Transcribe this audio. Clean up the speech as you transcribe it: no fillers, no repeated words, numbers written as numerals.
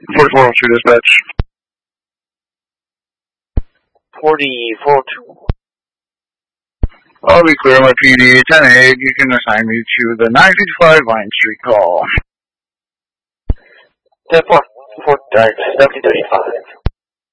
4402 dispatch. 4402. I'll be clear, my PD. 10-8, you can assign me to the 955 Vine Street call. 10-4, 1735.